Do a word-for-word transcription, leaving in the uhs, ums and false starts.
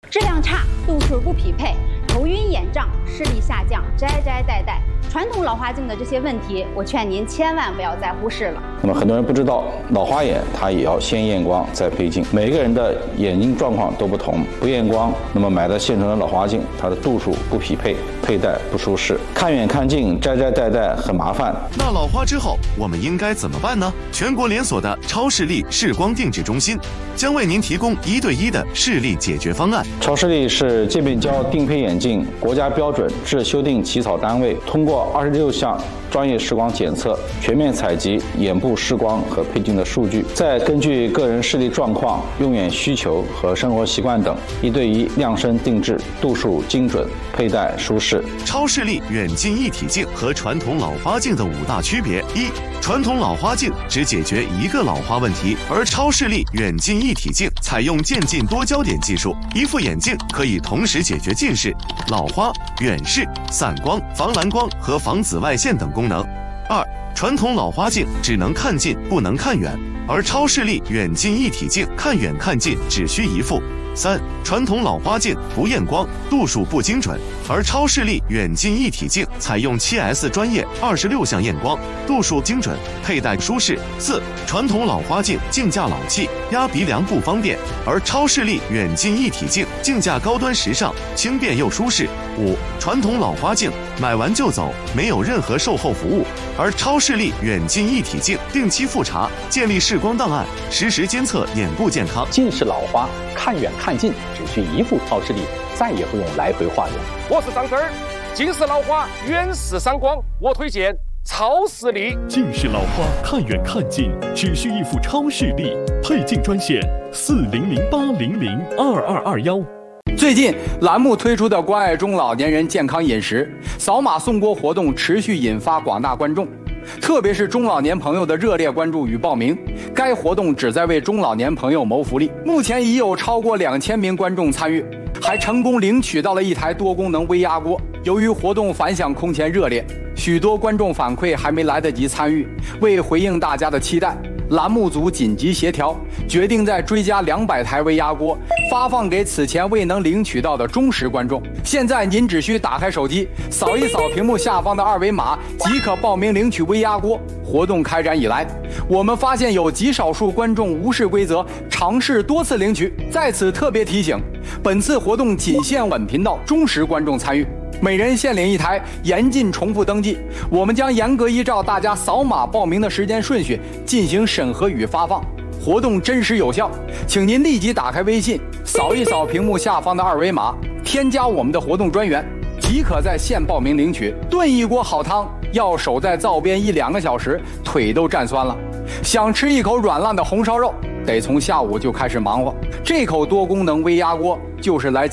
质量差、度数不匹配、头晕眼胀、视力下降、摘摘戴戴，传统老花镜的这些问题，我劝您千万不要再忽视了。 那么很多人不知道，老花眼它也要先验光再配镜，每一个人的眼睛状况都不同，不验光，那么买的现成的老花镜，它的度数不匹配，佩戴不舒适，看远看近、摘摘戴戴很麻烦。 那老花之后，我们应该怎么办呢？全国连锁的超视力视光定制中心将为您提供一对一的视力解决方案。 超视力是界面胶定配眼镜国家标准制修订起草单位，通过二十六项专业视光检测，全面采集眼部视光和配镜的数据，再根据个人视力状况、用眼需求和生活习惯等，一对一量身定制，度数精准，佩戴舒适。 超视力远近一体镜和传统老花镜的五大区别：一、传统老花镜只解决一个老花问题，而超视力远近一体镜采用渐近多焦点技术，一副眼镜可以同时解决近视、老花、远视、散光、防蓝光和防紫外线等功能。二、传统老花镜只能看近不能看远，而超视力远近一体镜看远看近只需一副。三、传统老花镜不验光，度数不精准，而超视力远近一体镜采用 七 S 专业二十六项验光，度数精准，佩戴舒适。四、传统老花镜镜架老气，压鼻梁不方便，而超视力远近一体镜镜架高端时尚，轻便又舒适。五、传统老花镜买完就走，没有任何售后服务，而超视力远近一体镜定期复查，建立视光档案，实时监测眼部健康。 近视老花看远看近只需一副超视力，再也不用来回化妆。 我是张根儿，近视老花远视散光，我推荐超视力。 近视老花看远看近只需一副超视力，配镜专线四零零八零零二二二幺。 最近栏目推出的关爱中老年人健康饮食扫码送锅活动持续引发广大观众，特别是中老年朋友的热烈关注与报名。该活动旨在为中老年朋友谋福利，目前已有超过两千名观众参与，还成功领取到了一台多功能微压锅。由于活动反响空前热烈，许多观众反馈还没来得及参与，为回应大家的期待，栏目组紧急协调，决定再追加两百台微压锅，发放给此前未能领取到的忠实观众。现在您只需打开手机，扫一扫屏幕下方的二维码，即可报名领取微压锅。活动开展以来，我们发现有极少数观众无视规则，尝试多次领取。在此特别提醒，本次活动仅限本频道忠实观众参与，每人限领一台，严禁重复登记。我们将严格依照大家扫码报名的时间顺序进行审核与发放，活动真实有效。请您立即打开微信，扫一扫屏幕下方的二维码，添加我们的活动专员，即可在线报名领取。炖一锅好汤要守在灶边一两个小时，腿都站酸了。想吃一口软烂的红烧肉，得从下午就开始忙活。这口多功能微压锅就是来